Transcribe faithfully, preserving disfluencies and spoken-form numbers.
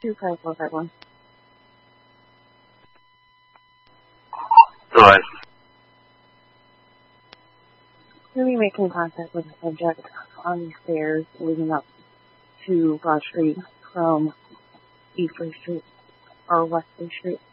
two five four five one. Go ahead. We'll be making contact with the subject on the stairs leading up to Broad Street from East Street or West Street.